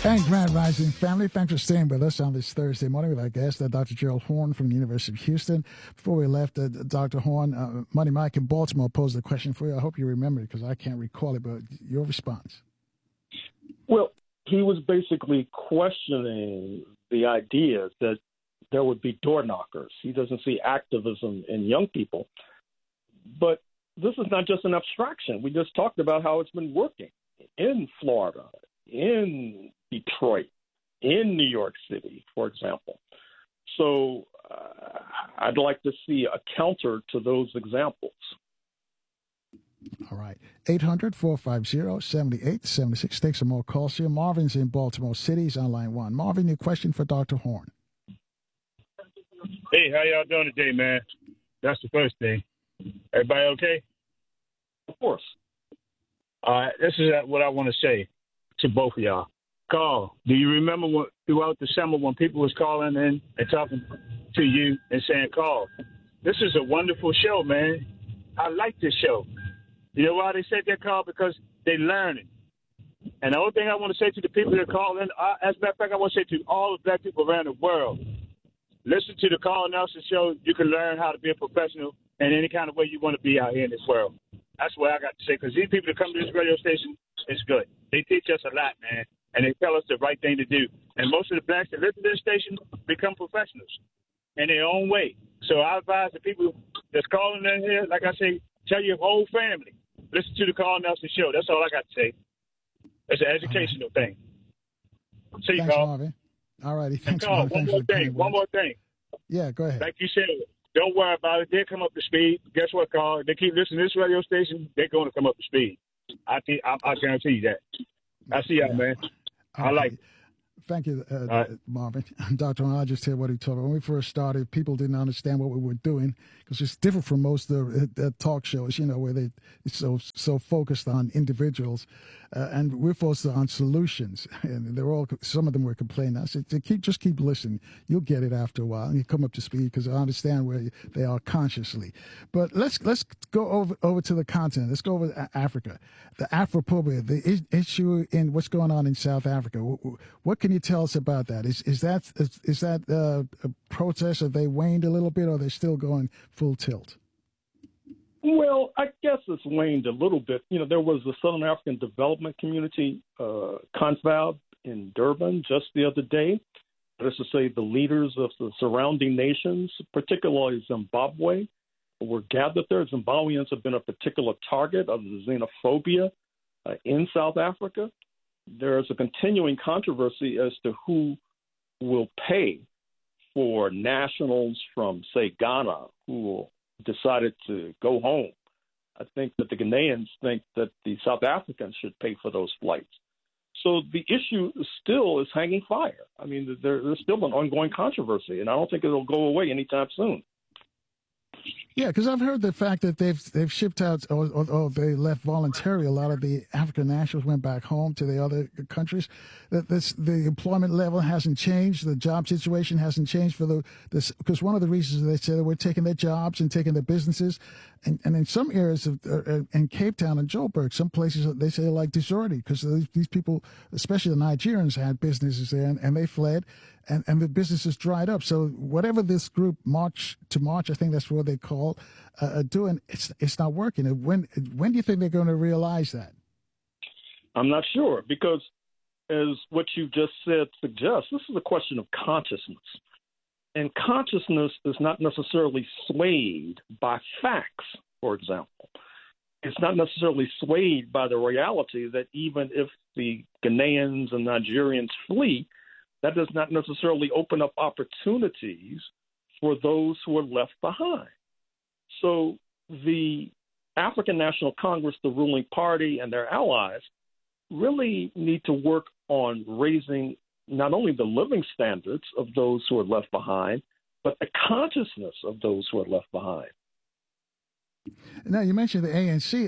And Grand Rising family, thanks for staying with us on this Thursday morning with our guest, Dr. Gerald Horne from the University of Houston. Before we left, Dr. Horne, Money Mike in Baltimore posed a question for you. I hope you remember it because I can't recall it, but your response. Well, he was basically questioning the idea that there would be door knockers. He doesn't see activism in young people. But this is not just an abstraction. We just talked about how it's been working in Florida, in Detroit, in New York City, for example. So I'd like to see a counter to those examples. All right. 800-450-7876. Take some more calls here. Marvin's in Baltimore City. He's on line one. Marvin, your question for Dr. Horne. Hey, how y'all doing today, man? That's the first thing. Everybody okay? Of course. All right. This is what I want to say to both of y'all. Carl, do you remember throughout the summer when people was calling in and talking to you and saying, Carl, this is a wonderful show, man. I like this show. You know why they said that, Carl? Because they learning. And the only thing I want to say to the people that call in, as a matter of fact, I want to say to all the black people around the world, listen to the Carl Nelson show. You can learn how to be a professional in any kind of way you want to be out here in this world. That's what I got to say, because these people that come to this radio station, it's good. They teach us a lot, man, and they tell us the right thing to do. And most of the blacks that listen to this station become professionals in their own way. So I advise the people that's calling in here, like I say, tell your whole family, listen to the Carl Nelson show. That's all I got to say. It's an educational thing. See you, Carl. Marvin. All righty. Thanks, Carl, Marvin. one more thing. Yeah, go ahead. Like you said, don't worry about it. They'll come up to speed. Guess what, Carl? If they keep listening to this radio station, they're going to come up to speed. I guarantee you that. I see y'all, man. I like it. Thank you, Marvin. Dr. I just heard what he told me. When we first started, people didn't understand what we were doing because it's different from most of the talk shows, where they're so focused on individuals. And we're focused on solutions. And some of them were complaining. I said, just keep listening. You'll get it after a while. And you come up to speed because I understand where they are consciously. But let's go over to the continent. Let's go over to Africa. The Afrophobia, the issue in what's going on in South Africa. What can you tell us about that? Is that a protest? Have they waned a little bit, or are they still going full tilt? Well, I guess it's waned a little bit. There was the Southern African Development Community confab in Durban just the other day. That is to say, the leaders of the surrounding nations, particularly Zimbabwe, were gathered there. Zimbabweans have been a particular target of the xenophobia in South Africa. There's a continuing controversy as to who will pay for nationals from, say, Ghana who decided to go home. I think that the Ghanaians think that the South Africans should pay for those flights. So the issue still is hanging fire. I mean, there's still an ongoing controversy, and I don't think it'll go away anytime soon. Yeah, because I've heard the fact that they've shipped out or they left voluntarily. A lot of the African nationals went back home to the other countries. That the employment level hasn't changed. The job situation hasn't changed because one of the reasons they said we're taking their jobs and taking their businesses, and in some areas in Cape Town and Joburg, some places they say like deserted because these people, especially the Nigerians, had businesses there and they fled. And the businesses dried up. So whatever this group March, I think that's what they call doing, it's not working. And when do you think they're going to realize that? I'm not sure, because as what you just said suggests, this is a question of consciousness. And consciousness is not necessarily swayed by facts, for example. It's not necessarily swayed by the reality that even if the Ghanaians and Nigerians flee, that does not necessarily open up opportunities for those who are left behind. So the African National Congress, the ruling party, and their allies really need to work on raising not only the living standards of those who are left behind, but the consciousness of those who are left behind. Now, you mentioned the ANC.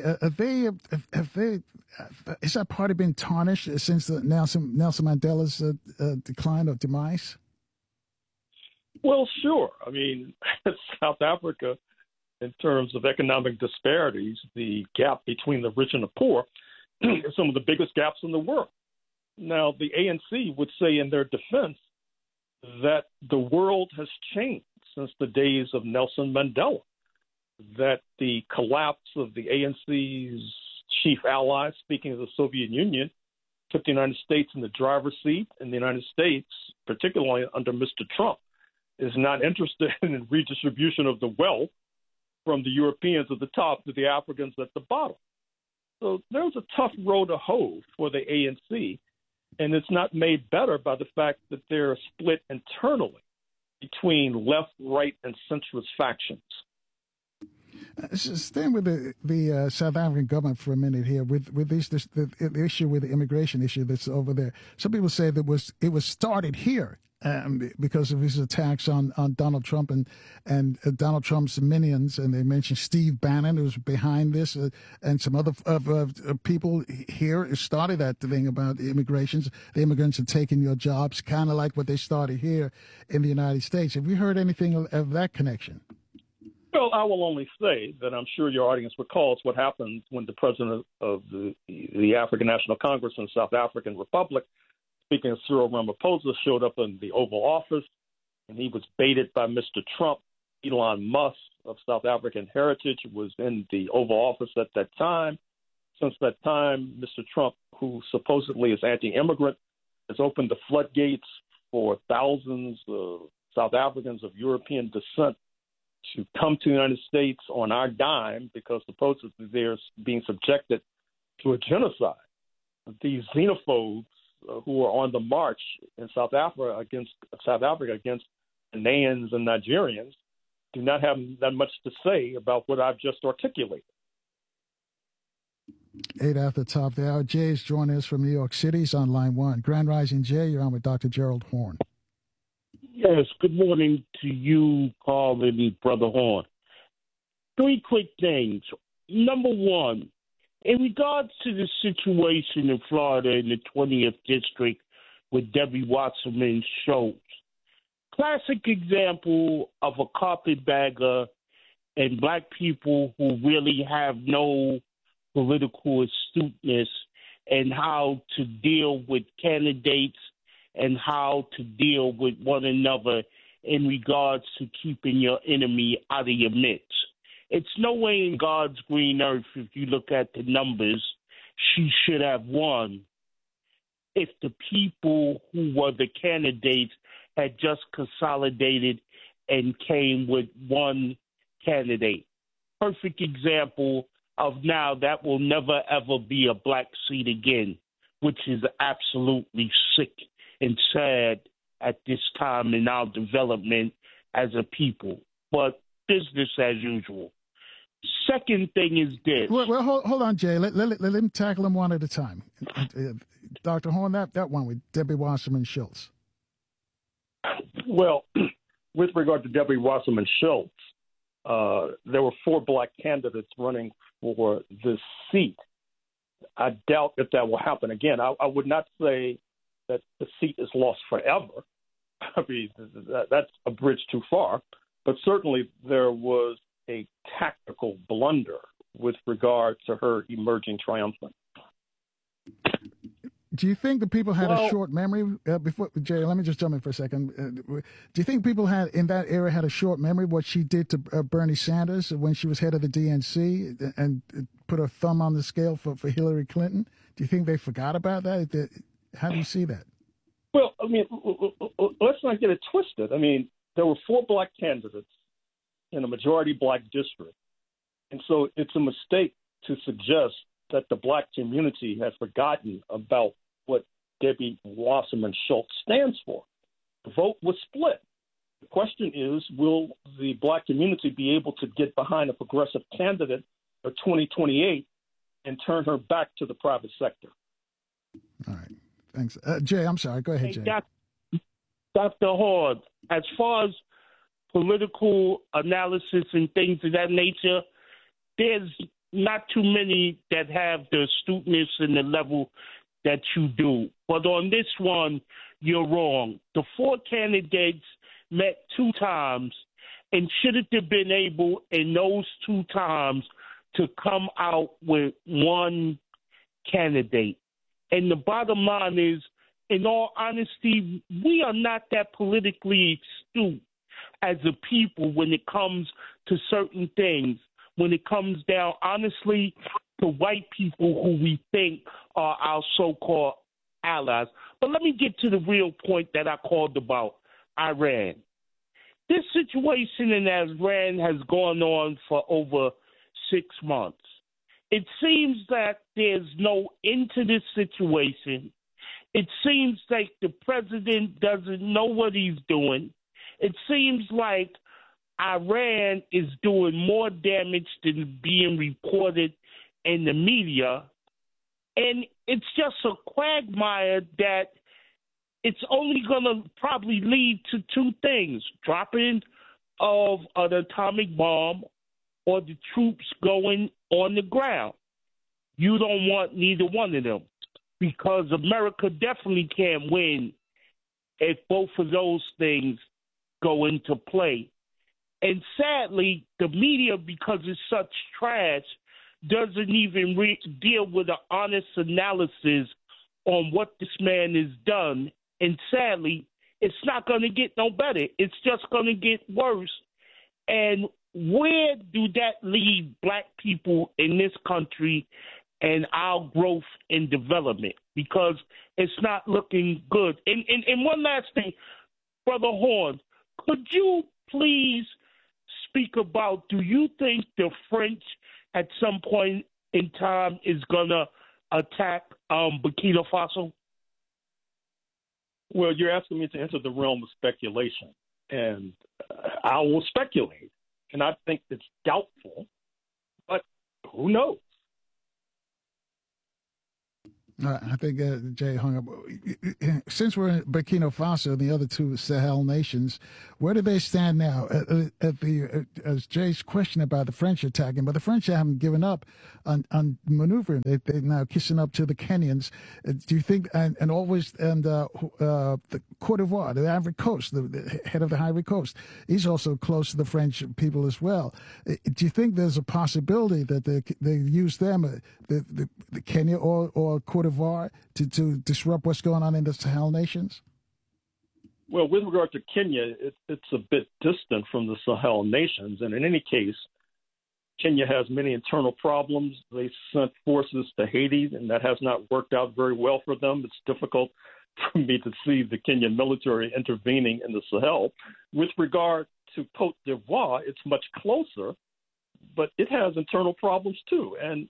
Has that party been tarnished since Nelson Mandela's decline or demise? Well, sure. I mean, South Africa, in terms of economic disparities, the gap between the rich and the poor is some of the biggest gaps in the world. Now, the ANC would say in their defense that the world has changed since the days of Nelson Mandela, that the collapse of the ANC's chief ally, speaking of the Soviet Union, put the United States in the driver's seat, and the United States, particularly under Mr. Trump, is not interested in redistribution of the wealth from the Europeans at the top to the Africans at the bottom. So there's a tough row to hoe for the ANC, and it's not made better by the fact that they're split internally between left, right, and centrist factions. Staying with the South African government for a minute here, with the issue with the immigration issue that's over there. Some people say that it was started here because of his attacks on Donald Trump and Donald Trump's minions, and they mentioned Steve Bannon, who's behind this, and some other people here started that thing about the immigrants are taking your jobs, kind of like what they started here in the United States. Have you heard anything of that connection? Well, I will only say that I'm sure your audience recalls what happened when the president of the African National Congress in South African Republic, speaking of Cyril Ramaphosa, showed up in the Oval Office, and he was baited by Mr. Trump. Elon Musk of South African heritage was in the Oval Office at that time. Since that time, Mr. Trump, who supposedly is anti-immigrant, has opened the floodgates for thousands of South Africans of European descent to come to the United States on our dime because supposedly they're being subjected to a genocide. These xenophobes who are on the march in South Africa against Ghanaians and Nigerians do not have that much to say about what I've just articulated. 8 at the top there. Jay is joining us from New York City. He's on line 1. Grand Rising Jay, you're on with Dr. Gerald Horne. Yes, good morning to you, Carl, and Brother Horne. 3 quick things. Number one, in regards to the situation in Florida in the 20th District with Debbie Wasserman Schultz, classic example of a carpetbagger and black people who really have no political astuteness and how to deal with candidates and how to deal with one another in regards to keeping your enemy out of your midst. It's no way in God's green earth, if you look at the numbers, she should have won if the people who were the candidates had just consolidated and came with one candidate. Perfect example of now that will never, ever be a black seat again, which is absolutely sick and sad at this time in our development as a people. But business as usual. Second thing is this. Well, hold on, Jay. Let him tackle them one at a time. Dr. Horne, that one with Debbie Wasserman Schultz. Well, with regard to Debbie Wasserman Schultz, there were 4 black candidates running for this seat. I doubt if that will happen again. I would not say that the seat is lost forever. I mean, that's a bridge too far. But certainly there was a tactical blunder with regard to her emerging triumphant. Do you think the people had a short memory? Before Jay, let me just jump in for a second. Do you think people in that era had a short memory of what she did to Bernie Sanders when she was head of the DNC and put her thumb on the scale for Hillary Clinton? Do you think they forgot about that? How do you see that? Well, I mean, let's not get it twisted. I mean, there were 4 black candidates in a majority black district. And so it's a mistake to suggest that the black community has forgotten about what Debbie Wasserman Schultz stands for. The vote was split. The question is, will the black community be able to get behind a progressive candidate for 2028 and turn her back to the private sector? All right. Thanks. Jay, I'm sorry. Go ahead, Jay. Dr. Horne, as far as political analysis and things of that nature, there's not too many that have the astuteness and the level that you do. But on this one, you're wrong. The 4 candidates met 2 times and should have been able in those 2 times to come out with one candidate. And the bottom line is, in all honesty, we are not that politically astute as a people when it comes to certain things, when it comes down, honestly, to white people who we think are our so-called allies. But let me get to the real point that I called about Iran. This situation in Iran has gone on for over 6 months. It seems that there's no end to this situation. It seems like the president doesn't know what he's doing. It seems like Iran is doing more damage than being reported in the media. And it's just a quagmire that it's only going to probably lead to two things: dropping of an atomic bomb or the troops going on the ground. You don't want neither one of them, because America definitely can't win if both of those things go into play. And sadly, the media, because it's such trash, doesn't even deal with an honest analysis on what this man has done. And sadly, it's not going to get no better. It's just going to get worse. And where do that leave black people in this country and our growth and development? Because it's not looking good. And one last thing, Brother Horn, could you please speak about, do you think the French at some point in time is going to attack Burkina Faso? Well, you're asking me to enter the realm of speculation, and I will speculate, and I think it's doubtful, but who knows? I think Jay hung up. Since we're in Burkina Faso and the other two Sahel nations, where do they stand now? As Jay's question about the French attacking, but the French haven't given up on maneuvering. They're now kissing up to the Kenyans. Do you think, the Cote d'Ivoire, the Ivory Coast, the head of the Ivory Coast, he's also close to the French people as well. Do you think there's a possibility that they use them, the Kenya or Cote d'Ivoire, to disrupt what's going on in the Sahel nations? Well, with regard to Kenya, it's a bit distant from the Sahel nations. And in any case, Kenya has many internal problems. They sent forces to Haiti, and that has not worked out very well for them. It's difficult for me to see the Kenyan military intervening in the Sahel. With regard to Cote d'Ivoire, it's much closer, but it has internal problems too. And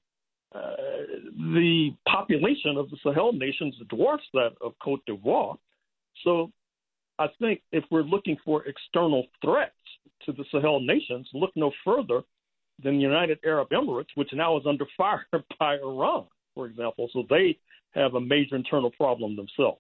the population of the Sahel nations dwarfs that of Cote d'Ivoire. So I think if we're looking for external threats to the Sahel nations, look no further than the United Arab Emirates, which now is under fire by Iran, for example. So they have a major internal problem themselves.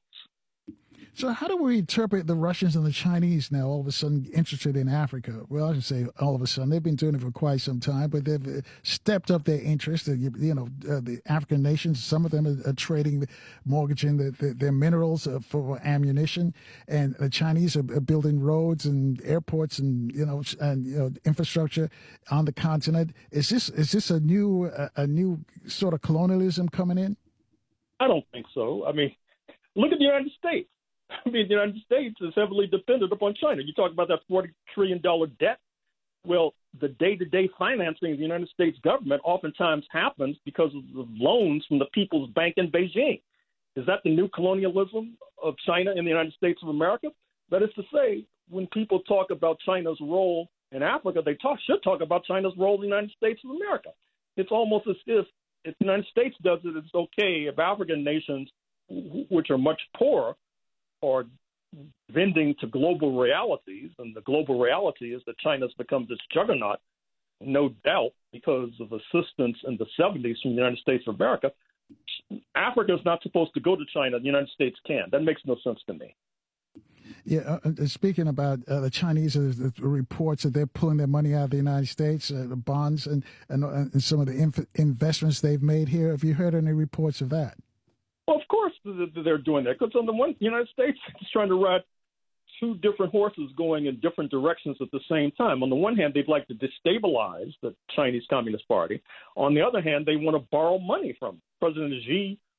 So how do we interpret the Russians and the Chinese now all of a sudden interested in Africa? Well, I should say all of a sudden. They've been doing it for quite some time, but they've stepped up their interest. The African nations, some of them are trading, mortgaging their minerals for ammunition, and the Chinese are building roads and airports and infrastructure on the continent. Is this a new sort of colonialism coming in? I don't think so. I mean, look at the United States. I mean, the United States is heavily dependent upon China. You talk about that $40 trillion debt. Well, the day-to-day financing of the United States government oftentimes happens because of the loans from the People's Bank in Beijing. Is that the new colonialism of China in the United States of America? That is to say, when people talk about China's role in Africa, they should talk about China's role in the United States of America. It's almost as if the United States does it, it's okay if African nations, which are much poorer, are bending to global realities, and the global reality is that China's become this juggernaut, no doubt, because of assistance in the 70s from the United States of America. Africa is not supposed to go to China. The United States can. That makes no sense to me. Yeah, speaking about the Chinese, the reports that they're pulling their money out of the United States, the bonds and some of the investments they've made here. Have you heard any reports of that? Well, of course they're doing that, because on the one, the United States is trying to ride two different horses going in different directions at the same time. On the one hand, they'd like to destabilize the Chinese Communist Party. On the other hand, they want to borrow money from them. President Xi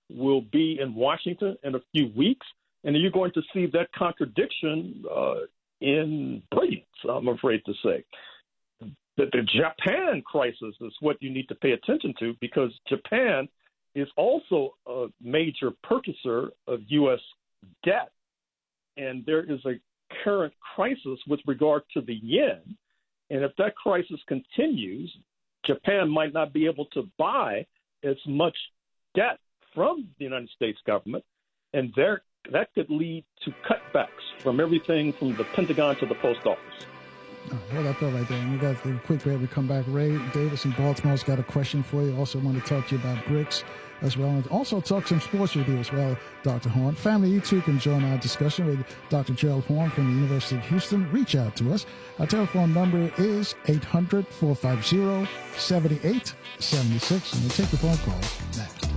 will be in Washington in a few weeks, and you're going to see that contradiction in brilliance, I'm afraid to say. The Japan crisis is what you need to pay attention to, because Japan is also a major purchaser of U.S. debt, and there is a current crisis with regard to the yen. And if that crisis continues, Japan might not be able to buy as much debt from the United States government, and that could lead to cutbacks from everything from the Pentagon to the post office. Hold that thought right there. And we got a quick break. We come back. Ray Davis in Baltimore's got a question for you. Also want to talk to you about BRICS as well. And also talk some sports with you as well, Dr. Horne. Family, you too can join our discussion with Dr. Gerald Horne from the University of Houston. Reach out to us. Our telephone number is 800-450-7876. And we'll take the phone calls next.